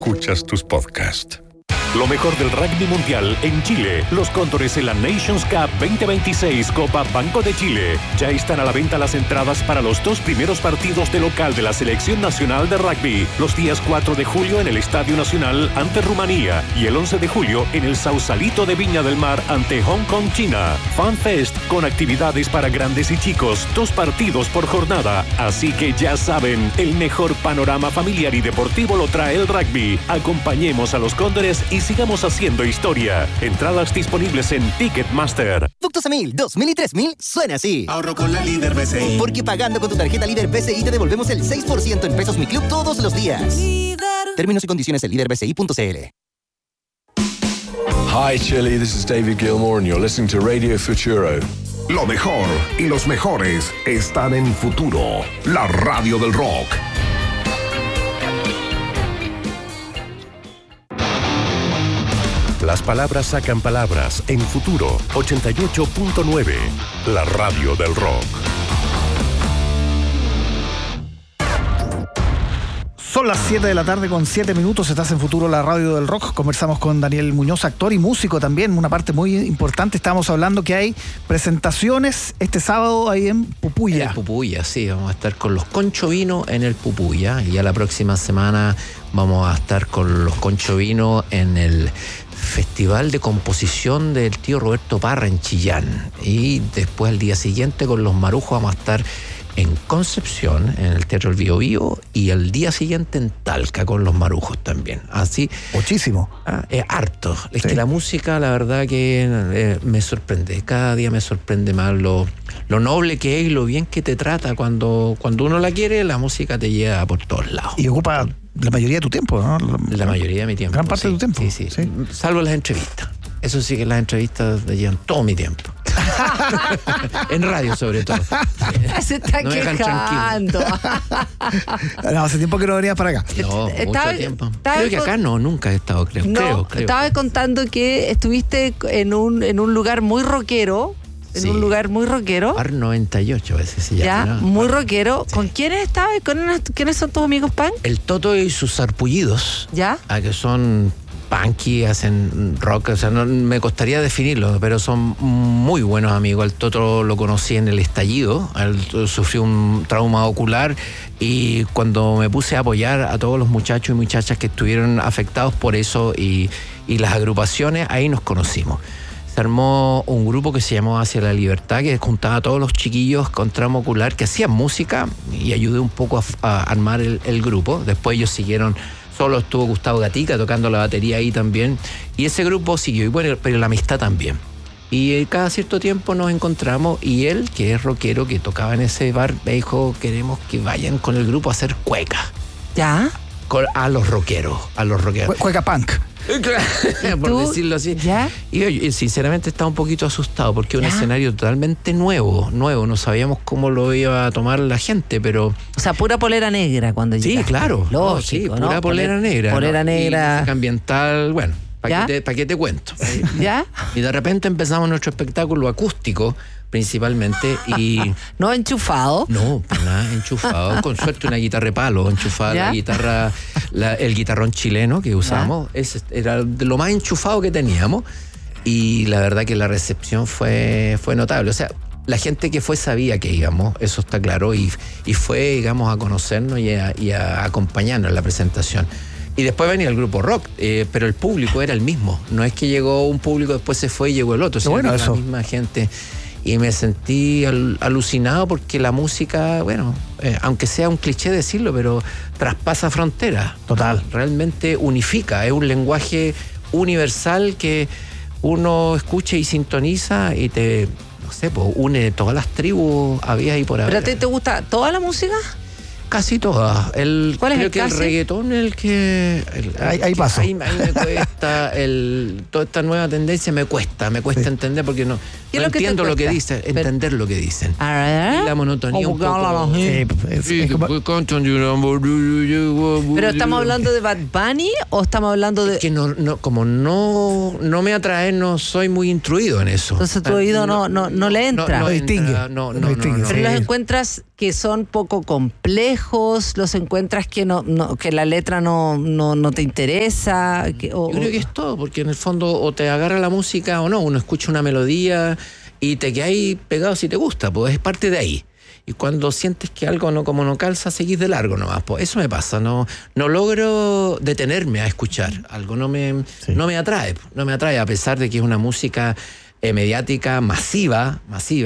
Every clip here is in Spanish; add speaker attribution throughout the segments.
Speaker 1: escuchas tus podcasts.
Speaker 2: Lo mejor del rugby mundial en Chile. Los Cóndores en la Nations Cup 2026 Copa Banco de Chile. Ya están a la venta las entradas para los 2 primeros partidos de local de la Selección Nacional de Rugby. Los días 4 de julio en el Estadio Nacional ante Rumanía y el 11 de julio en el Sausalito de Viña del Mar ante Hong Kong, China. FanFest con actividades para grandes y chicos. 2 partidos por jornada. Así que ya saben, el mejor panorama familiar y deportivo lo trae el rugby. Acompañemos a los Cóndores y sigamos haciendo historia. Entradas disponibles en Ticketmaster.
Speaker 3: Productos a 1000, 2000 y 3000 suena así.
Speaker 4: Ahorro con la Líder BCI.
Speaker 3: Porque pagando con tu tarjeta Líder BCI te devolvemos el 6% en Pesos Mi Club todos los días. Líder. Términos y condiciones en líderbci.cl.
Speaker 5: Hi Chile, this is David Gilmour and you're listening to Radio Futuro.
Speaker 1: Lo mejor y los mejores están en Futuro, la radio del rock. Las palabras sacan palabras en Futuro 88.9, la radio del rock.
Speaker 6: Son las 7 de la tarde con 7 minutos, estás en Futuro, la radio del rock. Conversamos con Daniel Muñoz, actor y músico también, una parte muy importante. Estábamos hablando que hay presentaciones este sábado ahí en Pupuya.
Speaker 7: En Pupuya, sí, vamos a estar con los Concho Vino en el Pupuya y ya la próxima semana vamos a estar con los Concho Vino en el Festival de Composición del tío Roberto Parra en Chillán. Y después, al día siguiente, con los Marujos vamos a estar en Concepción, en el Teatro El Bío Bío, y el día siguiente en Talca con los Marujos también. Así.
Speaker 6: Muchísimo.
Speaker 7: Harto. Es que la música, la verdad que me sorprende. Cada día me sorprende más lo noble que es y lo bien que te trata. Cuando uno la quiere, la música te lleva por todos lados.
Speaker 6: Y ocupa la mayoría de tu tiempo, ¿no?
Speaker 7: La mayoría de mi tiempo.
Speaker 6: Gran parte de tu tiempo.
Speaker 7: Sí. Salvo las entrevistas. Eso sí que las entrevistas te llevan todo mi tiempo. En radio, sobre todo.
Speaker 8: Se está
Speaker 7: no me dejan
Speaker 8: quejando.
Speaker 6: No, hace tiempo que no venías para acá.
Speaker 7: No, mucho tiempo. Creo que acá nunca he estado, creo.
Speaker 8: Estaba contando que estuviste en un lugar muy rockero. En un lugar muy rockero.
Speaker 7: Bar 98 a veces se llama.
Speaker 8: Ya,
Speaker 7: ¿no?
Speaker 8: muy rockero. Sí. ¿Con quiénes estabas? ¿Quiénes son tus amigos punk?
Speaker 7: El Toto y sus sarpullidos.
Speaker 8: ¿Ya?
Speaker 7: Que son punky, hacen rock, o sea, no me costaría definirlo, pero son muy buenos amigos. El Toto lo conocí en el estallido, él sufrió un trauma ocular y cuando me puse a apoyar a todos los muchachos y muchachas que estuvieron afectados por eso y las agrupaciones, ahí nos conocimos. Se armó un grupo que se llamó Hacia la Libertad, que juntaba a todos los chiquillos con trauma ocular que hacían música y ayudé un poco a armar el grupo. Después ellos siguieron. Solo estuvo Gustavo Gatica tocando la batería ahí también. Y ese grupo siguió, y bueno, pero la amistad también. Y cada cierto tiempo nos encontramos y él, que es rockero, que tocaba en ese bar, me dijo, queremos que vayan con el grupo a hacer cueca.
Speaker 8: ¿Ya?
Speaker 7: A los rockeros.
Speaker 6: Cueca punk.
Speaker 7: Por decirlo así.
Speaker 8: ¿Ya?
Speaker 7: Y yo sinceramente estaba un poquito asustado porque es un escenario totalmente nuevo, no sabíamos cómo lo iba a tomar la gente, pero...
Speaker 8: O sea, pura polera negra cuando llegaste.
Speaker 7: Sí, claro.
Speaker 8: Lógico,
Speaker 7: pura polera negra.
Speaker 8: Polera negra.
Speaker 7: Música ambiental, bueno, ¿para qué te cuento?
Speaker 8: ¿Ya?
Speaker 7: Y de repente empezamos nuestro espectáculo acústico, principalmente, y...
Speaker 8: ¿No enchufado?
Speaker 7: No, pues nada, enchufado. Con suerte una guitarra de palo, enchufada la guitarra, el guitarrón chileno que usamos. Ese era de lo más enchufado que teníamos. Y la verdad que la recepción fue notable. O sea, la gente que fue sabía que íbamos, eso está claro, y fue, digamos, a conocernos y a acompañarnos en la presentación. Y después venía el grupo rock, pero el público era el mismo. No es que llegó un público, después se fue y llegó el otro, sino
Speaker 6: bueno,
Speaker 7: la misma gente. Y me sentí alucinado porque la música, bueno, aunque sea un cliché decirlo, pero traspasa fronteras.
Speaker 6: Total.
Speaker 7: Realmente unifica, es un lenguaje universal que uno escucha y sintoniza y te, no sé, pues une todas las tribus había ahí por ahí.
Speaker 8: ¿Pero a ti te gusta toda la música?
Speaker 7: Casi todas.
Speaker 8: ¿Cuál es el
Speaker 7: creo que el reggaetón es el que...
Speaker 6: Ahí paso.
Speaker 7: Ahí me cuesta, toda esta nueva tendencia me cuesta entender porque no entiendo lo que dicen, entender lo que dicen. Y la monotonía un poco...
Speaker 8: ¿Pero estamos hablando de Bad Bunny o estamos hablando de...?
Speaker 7: Es que como no me atrae, no soy muy instruido en eso.
Speaker 8: Entonces tu oído no le entra.
Speaker 6: No distingue.
Speaker 7: No.
Speaker 8: Pero los encuentras que son poco complejos, los encuentras que que la letra no te interesa.
Speaker 7: Yo creo que es todo, porque en el fondo o te agarra la música o no, uno escucha una melodía y te quedas ahí pegado si te gusta, pues es parte de ahí. Y cuando sientes que algo no calza, seguís de largo nomás. Pues eso me pasa, no logro detenerme a escuchar algo, no me atrae, a pesar de que es una música mediática masiva,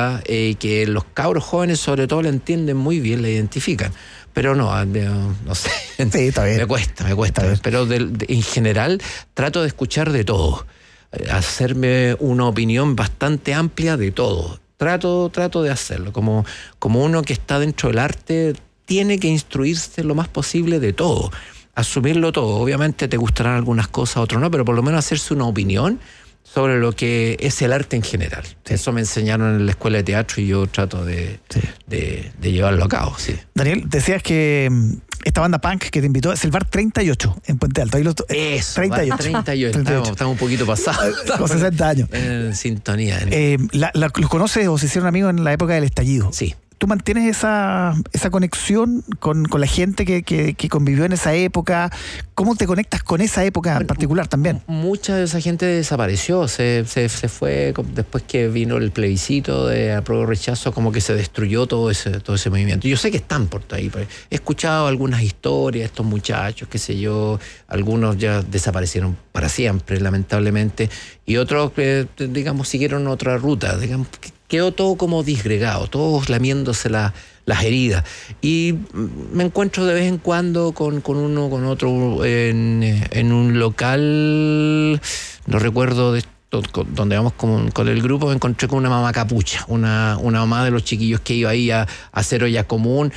Speaker 7: que los cabros jóvenes sobre todo la entienden muy bien, la identifican. Pero no sé,
Speaker 6: sí, está bien.
Speaker 7: me cuesta. Pero en general trato de escuchar de todo, hacerme una opinión bastante amplia de todo. Trato de hacerlo, como uno que está dentro del arte tiene que instruirse lo más posible de todo, asumirlo todo. Obviamente te gustarán algunas cosas, otras no, pero por lo menos hacerse una opinión sobre lo que es el arte en general. Sí. Eso me enseñaron en la escuela de teatro y yo trato de llevarlo a cabo. Sí.
Speaker 6: Daniel, decías que esta banda punk que te invitó es el Bar 38 en Puente Alto.
Speaker 7: Eso,
Speaker 6: 38.
Speaker 7: 38. Estamos un poquito pasados.
Speaker 6: Con 60 años.
Speaker 7: En sintonía.
Speaker 6: ¿Los conoces o se hicieron amigos en la época del estallido?
Speaker 7: Sí.
Speaker 6: ¿Tú mantienes esa conexión con la gente que convivió en esa época? ¿Cómo te conectas con esa época en particular también?
Speaker 7: Mucha de esa gente desapareció, se fue después que vino el plebiscito de apruebo rechazo, como que se destruyó todo ese movimiento. Yo sé que están por ahí, he escuchado algunas historias de estos muchachos, qué sé yo, algunos ya desaparecieron para siempre, lamentablemente, y otros, digamos, siguieron otra ruta, digamos, quedó todo como disgregado, todos lamiéndose las heridas. Y me encuentro de vez en cuando con uno, con otro, en un local, no recuerdo donde vamos con el grupo, me encontré con una mamá capucha, una mamá de los chiquillos que iba ahí a hacer olla común,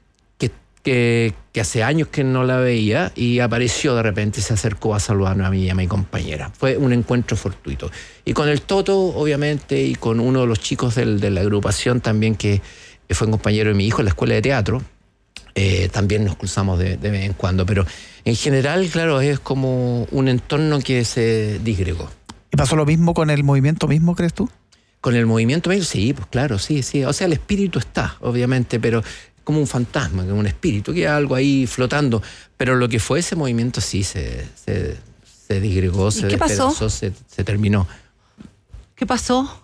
Speaker 7: que hace años que no la veía, y apareció de repente, se acercó a saludarnos a mí y a mi compañera. Fue un encuentro fortuito. Y con el Toto, obviamente, y con uno de los chicos de la agrupación también, que fue un compañero de mi hijo en la escuela de teatro, también nos cruzamos de vez en cuando. Pero en general, claro, es como un entorno que se disgregó.
Speaker 6: ¿Y pasó lo mismo con el movimiento mismo, crees tú?
Speaker 7: Con el movimiento mismo, sí, pues claro, sí. O sea, el espíritu está, obviamente, pero como un fantasma, como un espíritu, que hay algo ahí flotando. Pero lo que fue ese movimiento sí se disgregó, se despedazó, se terminó.
Speaker 8: ¿Qué pasó?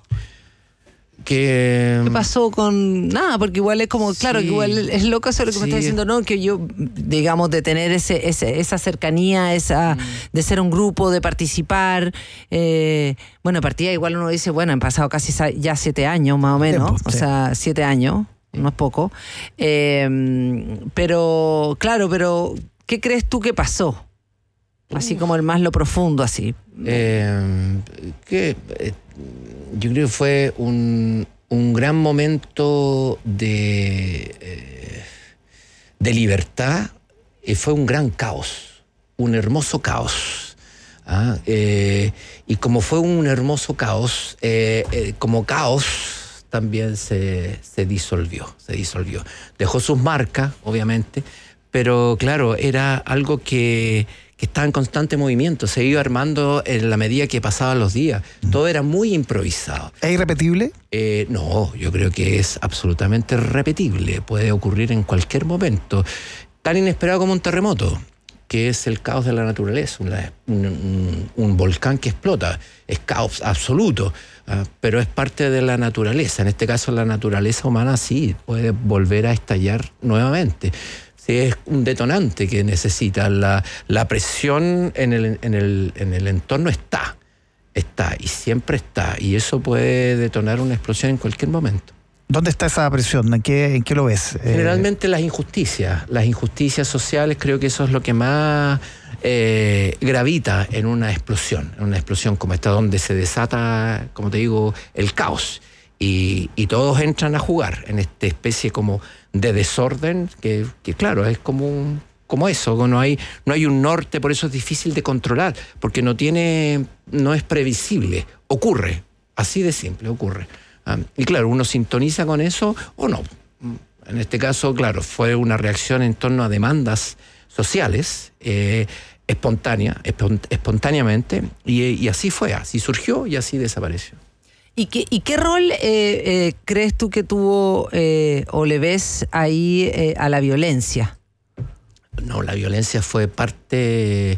Speaker 7: ¿Qué
Speaker 8: pasó con nada? Porque igual es como, claro, que igual es loco eso lo que me está diciendo, ¿no? Que yo, digamos, de tener esa cercanía, de ser un grupo, de participar. Bueno, partida igual uno dice, bueno, han pasado casi ya 7 años más o menos, o sea, 7 años. No es poco. Pero, claro, ¿qué crees tú que pasó? Así como el más lo profundo, así.
Speaker 7: Yo creo que fue un gran momento de libertad, y fue un gran caos, un hermoso caos. Y como fue un hermoso caos, como caos, también se disolvió. Dejó sus marcas, obviamente, pero claro, era algo que estaba en constante movimiento, se iba armando en la medida que pasaban los días. Todo era muy improvisado.
Speaker 6: ¿Es irrepetible?
Speaker 7: No, yo creo que es absolutamente repetible, puede ocurrir en cualquier momento. Tan inesperado como un terremoto, que es el caos de la naturaleza, un volcán que explota, es caos absoluto. Pero es parte de la naturaleza. En este caso, la naturaleza humana sí puede volver a estallar nuevamente. Sí, es un detonante que necesita. La presión en el entorno está y siempre está. Y eso puede detonar una explosión en cualquier momento.
Speaker 6: ¿Dónde está esa presión? ¿En qué lo ves?
Speaker 7: Generalmente las injusticias sociales, creo que eso es lo que más gravita en una explosión como esta, donde se desata, como te digo, el caos. Y todos entran a jugar en esta especie como de desorden que claro, es como eso, no hay un norte, por eso es difícil de controlar, porque no es previsible, ocurre, así de simple, ocurre. Y claro, uno sintoniza con eso o no. En este caso, claro, fue una reacción en torno a demandas sociales, espontáneamente, y así fue, así surgió y así desapareció.
Speaker 8: ¿Y qué rol crees tú que tuvo o le ves ahí a la violencia?
Speaker 7: No, la violencia fue parte...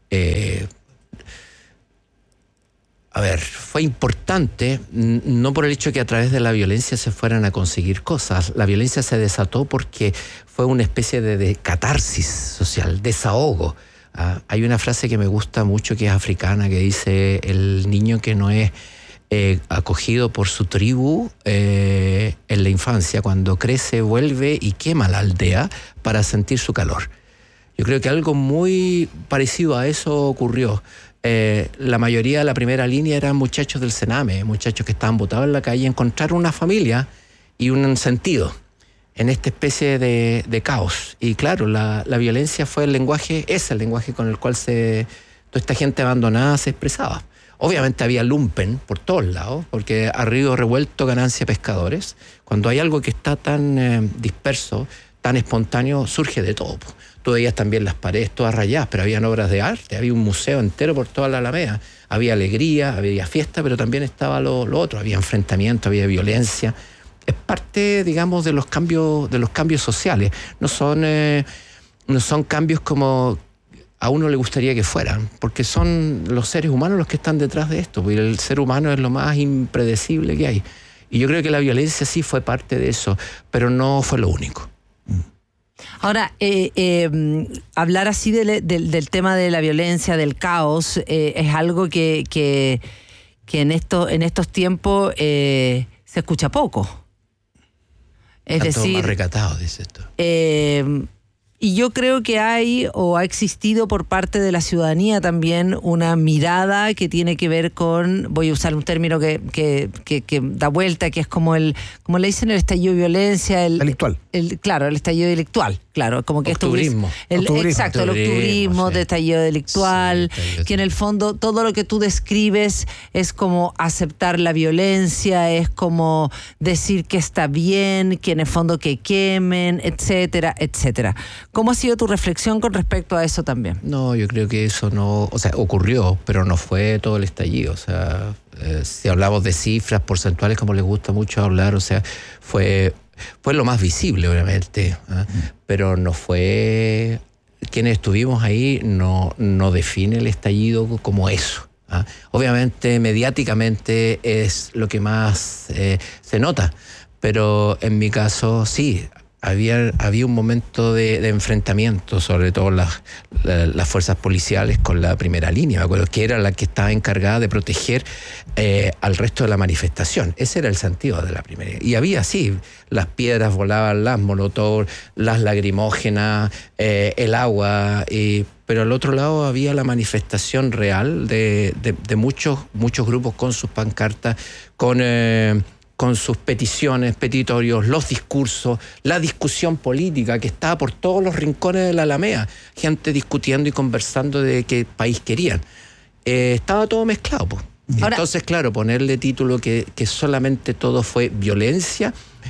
Speaker 7: fue importante, no por el hecho que a través de la violencia se fueran a conseguir cosas. La violencia se desató porque fue una especie de catarsis social, desahogo. Hay una frase que me gusta mucho que es africana, que dice: el niño que no es acogido por su tribu en la infancia, cuando crece vuelve y quema la aldea para sentir su calor. Yo creo que algo muy parecido a eso ocurrió. La mayoría de la primera línea eran muchachos del Sename, muchachos que estaban botados en la calle, encontraron una familia y un sentido en esta especie de caos. Y claro, la violencia fue el lenguaje con el cual toda esta gente abandonada se expresaba. Obviamente había lumpen por todos lados, porque a río revuelto ganancia pescadores. Cuando hay algo que está tan disperso, tan espontáneo, surge de todo. Tú veías también las paredes todas rayadas, pero habían obras de arte, había un museo entero por toda la Alameda. Había alegría, había fiesta, pero también estaba lo otro, había enfrentamiento, había violencia. Es parte, digamos, de los cambios sociales. No son cambios como a uno le gustaría que fueran, porque son los seres humanos los que están detrás de esto, porque el ser humano es lo más impredecible que hay. Y yo creo que la violencia sí fue parte de eso, pero no fue lo único.
Speaker 8: Ahora, hablar así del tema de la violencia, del caos, es algo que en estos tiempos se escucha poco. Es decir,
Speaker 7: más recatado, dice esto.
Speaker 8: Y yo creo que hay o ha existido por parte de la ciudadanía también una mirada que tiene que ver con, voy a usar un término que da vuelta, que es como le dicen, el estallido de violencia.
Speaker 6: Delictual.
Speaker 8: Claro, el estallido delictual. Claro, como que
Speaker 7: octubrismo.
Speaker 8: Exacto, el octubrismo, sí. De estallido delictual, sí, que en el fondo todo lo que tú describes es como aceptar la violencia, es como decir que está bien, que en el fondo que quemen, etcétera, etcétera. ¿Cómo ha sido tu reflexión con respecto a eso también?
Speaker 7: No, yo creo que eso no, ocurrió, pero no fue todo el estallido. Si hablamos de cifras porcentuales, como les gusta mucho hablar, fue lo más visible, obviamente, pero no fue... Quienes estuvimos ahí no define el estallido como eso. Obviamente, mediáticamente es lo que más se nota, pero en mi caso sí. Había un momento de enfrentamiento, sobre todo las fuerzas policiales con la primera línea. Me acuerdo que era la que estaba encargada de proteger al resto de la manifestación. Ese era el sentido de la primera. Y había, sí, las piedras volaban, las molotov, las lagrimógenas, el agua, pero al otro lado había la manifestación real de muchos grupos con sus pancartas, con sus peticiones, petitorios, los discursos, la discusión política que estaba por todos los rincones de la Alameda, gente discutiendo y conversando de qué país querían. Estaba todo mezclado, pues. Ahora, entonces, claro, ponerle título que solamente todo fue violencia,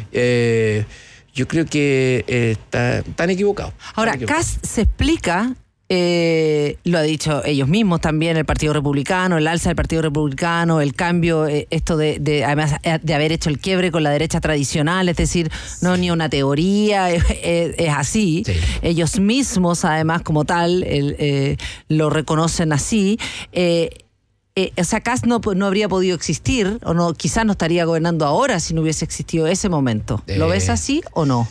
Speaker 7: yo creo que están equivocados.
Speaker 8: Ahora, Kast se explica... lo ha dicho ellos mismos también, el Partido Republicano, el alza del Partido Republicano, el cambio, esto además de haber hecho el quiebre con la derecha tradicional, es decir, no ni una teoría, es así. Sí. Ellos mismos, además, como tal, lo reconocen así. Kast no habría podido existir, o quizás no estaría gobernando ahora si no hubiese existido ese momento. ¿Lo ves así o no?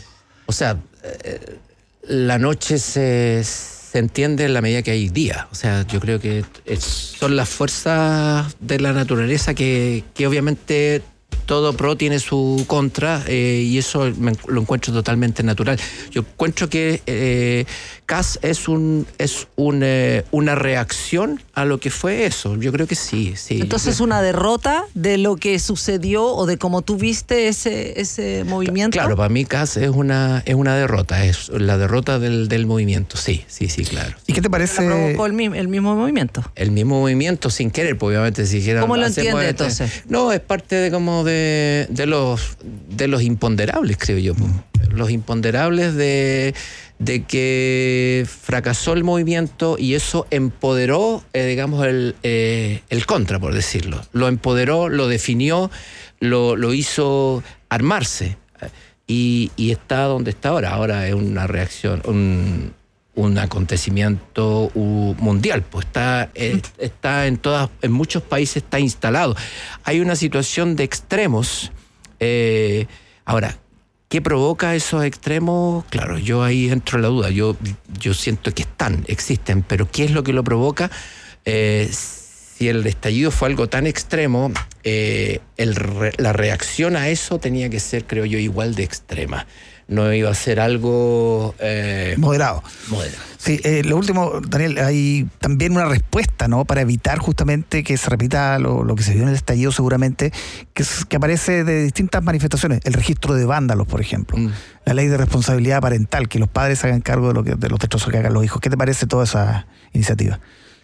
Speaker 7: La noche se entiende en la medida que hay día. Yo creo que son las fuerzas de la naturaleza que obviamente todo pro tiene su contra, y eso lo encuentro totalmente natural. Yo encuentro que Kast es una reacción a lo que fue eso. Yo creo que sí.
Speaker 8: Entonces, ¿una derrota de lo que sucedió o de cómo tú viste ese movimiento?
Speaker 7: Claro, para mí Kast es una derrota, es la derrota del movimiento, sí, claro.
Speaker 6: ¿Y qué te parece?
Speaker 8: ¿La provocó el mismo movimiento?
Speaker 7: El mismo movimiento, sin querer, pues, obviamente, si dijeran...
Speaker 8: ¿Cómo lo entiende entonces?
Speaker 7: No, es parte de los imponderables, creo yo. los imponderables de que fracasó el movimiento y eso empoderó, digamos, el contra, por decirlo. Lo empoderó, lo definió, lo hizo armarse y está donde está ahora. Ahora es una reacción, un acontecimiento mundial, pues está en muchos países está instalado. Hay una situación de extremos. Ahora, ¿qué provoca esos extremos? Claro, yo ahí entro en la duda. Yo siento que existen, pero ¿qué es lo que lo provoca? Si el estallido fue algo tan extremo, la reacción a eso tenía que ser, creo yo, igual de extrema. No iba a ser algo...
Speaker 6: Moderado. Sí, lo último, Daniel, hay también una respuesta, ¿no? Para evitar justamente que se repita lo que se vio en el estallido, seguramente, que aparece de distintas manifestaciones. El registro de vándalos, por ejemplo. La ley de responsabilidad parental, que los padres hagan cargo de los destrozos que hagan los hijos. ¿Qué te parece toda esa iniciativa?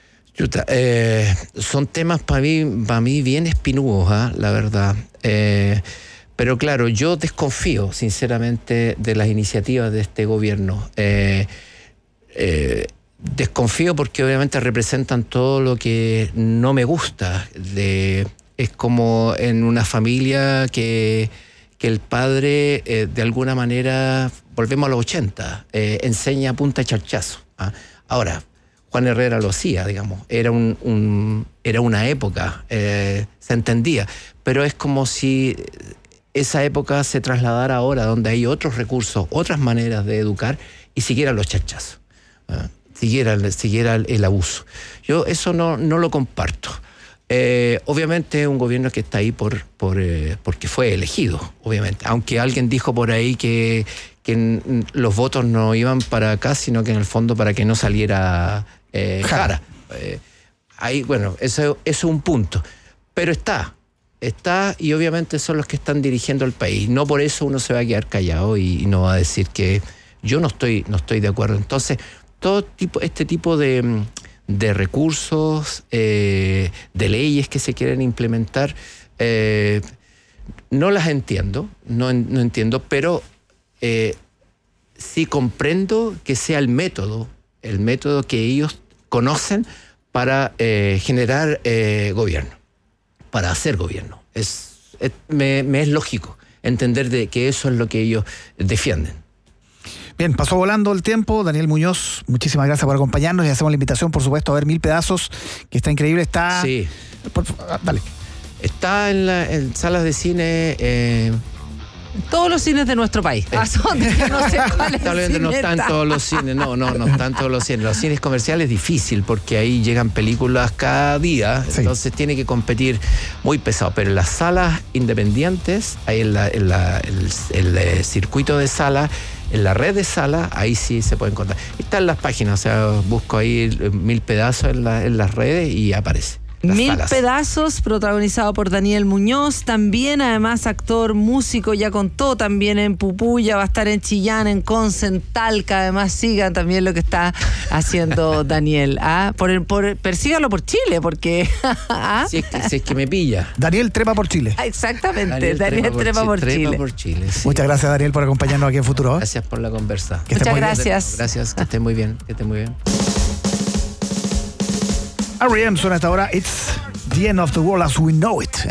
Speaker 7: Son temas para mí bien espinudos, la verdad. Pero claro, yo desconfío sinceramente de las iniciativas de este gobierno. Desconfío porque obviamente representan todo lo que no me gusta. Es como en una familia que el padre, de alguna manera, volvemos a los 80, enseña a punta de charchazo. Ahora, Juan Herrera lo hacía, digamos. Era una época, se entendía. Pero es como si esa época se trasladara ahora, donde hay otros recursos, otras maneras de educar, y siguieran los charchazos, siguiera el abuso. Yo eso no lo comparto. Obviamente es un gobierno que está ahí porque fue elegido, obviamente. Aunque alguien dijo por ahí que los votos no iban para acá, sino que en el fondo para que no saliera Jara. Ahí, bueno, eso es un punto. Pero está y obviamente son los que están dirigiendo el país. No por eso uno se va a quedar callado y no va a decir que yo no estoy de acuerdo. Entonces, este tipo de recursos, de leyes que se quieren implementar, no las entiendo, no entiendo, pero sí comprendo que sea el método que ellos conocen para generar gobierno, para hacer gobierno. Me es lógico entender de que eso es lo que ellos defienden.
Speaker 6: Bien, pasó volando el tiempo. Daniel Muñoz, muchísimas gracias por acompañarnos y hacemos la invitación, por supuesto, a ver 1000 pedazos, que está increíble.
Speaker 7: Sí.
Speaker 6: Dale.
Speaker 7: Está en salas de cine...
Speaker 8: todos los cines de nuestro país. No sé cuáles.
Speaker 7: No están todos los cines, no están todos los cines. Los cines comerciales es difícil porque ahí llegan películas cada día, sí. Entonces tiene que competir muy pesado. Pero en las salas independientes, ahí el circuito de salas, en la red de salas, ahí sí se puede encontrar. Está en las páginas, o sea, busco ahí 1000 pedazos en las redes y aparece.
Speaker 8: 1000 pedazos, protagonizado por Daniel Muñoz, también además actor, músico, ya contó también en Pupuya, va a estar en Chillán, en Conce, en Talca, además sigan también lo que está haciendo Daniel. Persígalo por Chile, porque...
Speaker 7: Si es que me pilla.
Speaker 6: Daniel trepa por Chile.
Speaker 8: Exactamente, Daniel trepa por Chile.
Speaker 7: Sí.
Speaker 6: Muchas gracias, Daniel, por acompañarnos aquí en Futuro.
Speaker 7: Gracias por la conversa.
Speaker 8: Muchas gracias.
Speaker 7: Gracias, que esté muy bien.
Speaker 6: R.E.M. suena hasta ahora. It's the end of the world as we know it.